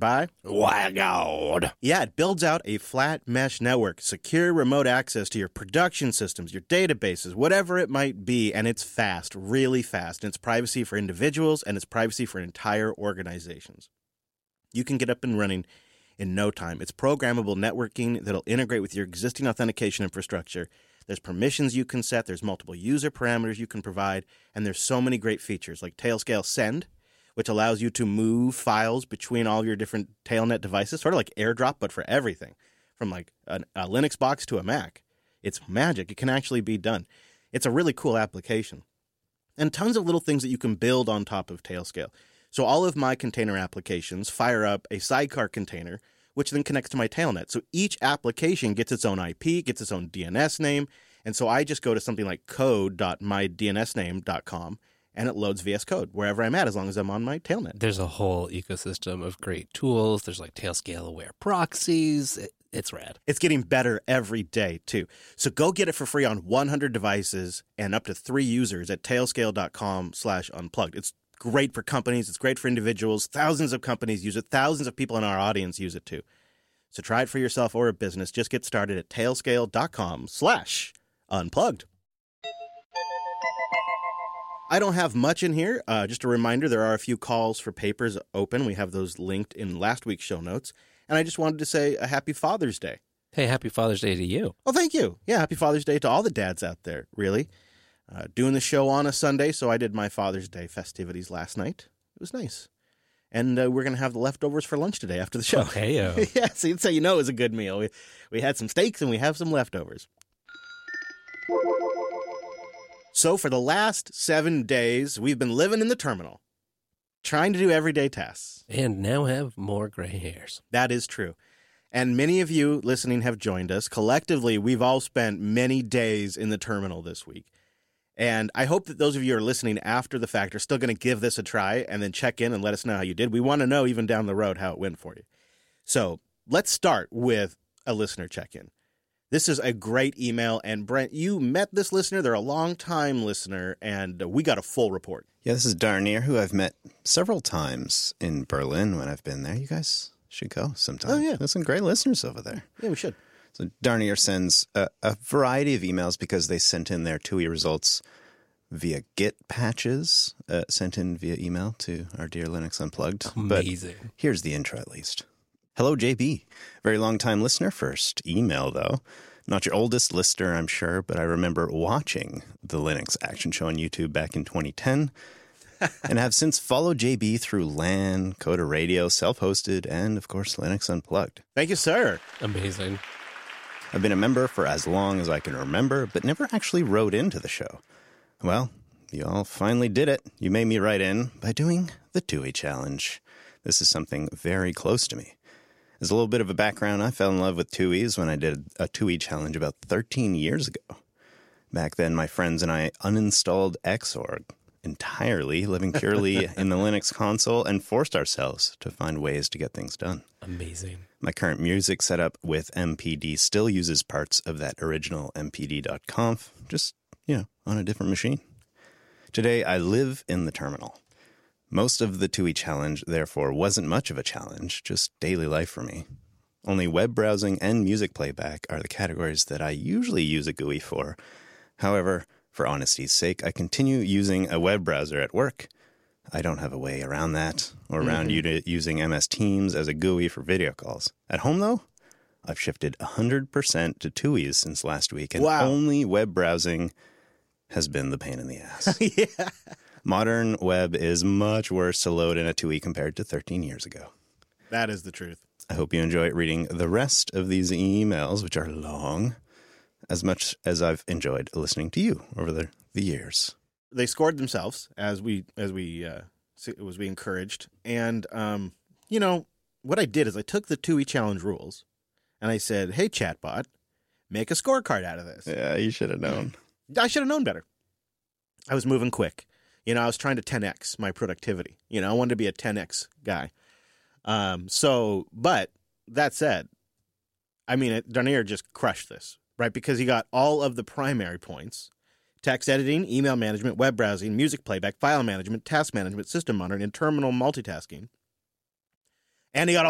by WireGuard. Yeah, it builds out a flat mesh network, secure remote access to your production systems, your databases, whatever it might be, and it's fast, really fast. And it's privacy for individuals, and it's privacy for entire organizations. You can get up and running in no time. It's programmable networking that'll integrate with your existing authentication infrastructure. There's permissions you can set, there's multiple user parameters you can provide, and there's so many great features like Tailscale Send, which allows you to move files between all of your different Tailnet devices, sort of like AirDrop, but for everything, from like a Linux box to a Mac. It's magic. It can actually be done. It's a really cool application. And tons of little things that you can build on top of Tailscale. So all of my container applications fire up a sidecar container, which then connects to my Tailnet. So each application gets its own IP, gets its own DNS name. And so I just go to something like code.mydnsname.com, and it loads VS Code wherever I'm at, as long as I'm on my Tailnet. There's a whole ecosystem of great tools. There's like Tailscale-aware proxies. It's rad. It's getting better every day, too. So go get it for free on 100 devices and up to 3 users at tailscale.com/unplugged. It's great for companies. It's great for individuals. Thousands of companies use it. Thousands of people in our audience use it, too. So try it for yourself or a business. Just get started at tailscale.com/unplugged. I don't have much in here. Just a reminder, there are a few calls for papers open. We have those linked in last week's show notes. And I just wanted to say a happy Father's Day. Hey, happy Father's Day to you. Oh, thank you. Yeah, happy Father's Day to all the dads out there, really. Doing the show on a Sunday, so I did my Father's Day festivities last night. It was nice. And we're going to have the leftovers for lunch today after the show. Okay, Yeah, so you'd say, it was a good meal. We had some steaks and we have some leftovers. So for the last 7 days, we've been living in the terminal, trying to do everyday tasks. And now have more gray hairs. That is true. And many of you listening have joined us. Collectively, we've all spent many days in the terminal this week. And I hope that those of you who are listening after the fact are still going to give this a try and then check in and let us know how you did. We want to know, even down the road, how it went for you. So let's start with a listener check-in. This is a great email, and Brent, you met this listener. They're a long-time listener, and we got a full report. Yeah, this is Darnier, who I've met several times in Berlin when I've been there. You guys should go sometime. Oh, yeah. There's some great listeners over there. Yeah, we should. So Darnier sends a variety of emails because they sent in their TUI results via Git patches, sent in via email to our dear Linux Unplugged. Amazing. But here's the intro, at least. Hello, JB. Very long-time listener. First email, though. Not your oldest listener, I'm sure, but I remember watching the Linux Action Show on YouTube back in 2010 and have since followed JB through LAN, Coda Radio, self-hosted, and, of course, Linux Unplugged. Thank you, sir. Amazing. I've been a member for as long as I can remember, but never actually wrote into the show. Well, you all finally did it. You made me write in by doing the TUI Challenge. This is something very close to me. As a little bit of a background, I fell in love with TUIs when I did a TUI challenge about 13 years ago. Back then, my friends and I uninstalled Xorg entirely, living purely in the Linux console, and forced ourselves to find ways to get things done. Amazing. My current music setup with MPD still uses parts of that original mpd.conf, just, on a different machine. Today, I live in the terminal. Most of the TUI challenge, therefore, wasn't much of a challenge, just daily life for me. Only web browsing and music playback are the categories that I usually use a GUI for. However, for honesty's sake, I continue using a web browser at work. I don't have a way around that, or around using MS Teams as a GUI for video calls. At home, though, I've shifted 100% to TUIs since last week, and only web browsing has been the pain in the ass. Yeah. Modern web is much worse to load in a TUI compared to 13 years ago. That is the truth. I hope you enjoy reading the rest of these emails, which are long, as much as I've enjoyed listening to you over the years. They scored themselves as we encouraged. And, what I did is I took the TUI challenge rules and I said, hey, chatbot, make a scorecard out of this. Yeah, you should have known. I should have known better. I was moving quick. I was trying to 10x my productivity. I wanted to be a 10x guy. But that said, Darnier just crushed this, right? Because he got all of the primary points: text editing, email management, web browsing, music playback, file management, task management, system monitoring, and terminal multitasking. And he got